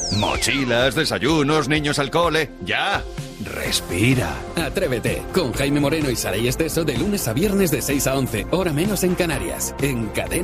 Mochilas, desayunos, niños al cole. ¡Ya! Respira. Atrévete con Jaime Moreno y Saray Esteso de lunes a viernes de 6 a 11, hora menos en Canarias, en Cadena.